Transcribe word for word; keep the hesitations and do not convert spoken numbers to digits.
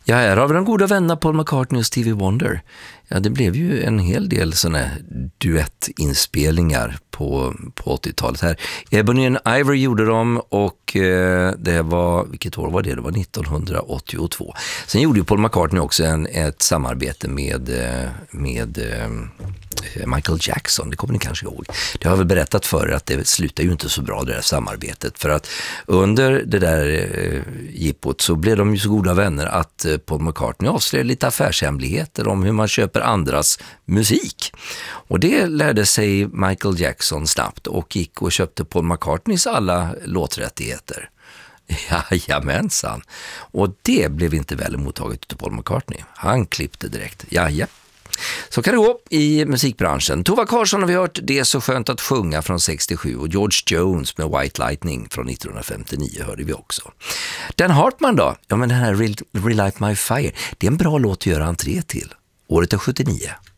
Ja, här har vi de goda vännerna Paul McCartney och Stevie Wonder. Ja, det blev ju en hel del såna duettinspelningar på, på åttiotalet här. Ebony and Ivory gjorde de och eh, det var, vilket år var det? Det var nittonhundraåttiotvå. Sen gjorde ju Paul McCartney också en, ett samarbete med, med eh, Michael Jackson, det kommer ni kanske ihåg. Det har jag väl berättat för er att det slutar ju inte så bra det där samarbetet, för att under det där eh, jippot så blev de ju så goda vänner att eh, Paul McCartney avslöjade lite affärshemligheter om hur man köper andras musik. Och det lärde sig Michael Jackson snabbt och gick och köpte Paul McCartneys alla låträttigheter. Jajamensan. Och det blev inte väl mottaget av Paul McCartney. Han klippte direkt. Jaja. Så kan det gå i musikbranschen. Tova Karlsson har vi hört Det är så skönt att sjunga från sextiosju och George Jones med White Lightning från nittonhundrafemtionio hörde vi också. Dan Hartman då? Ja, men den här Relight My Fire, det är en bra låt att göra entré till. Året är sjuttionio.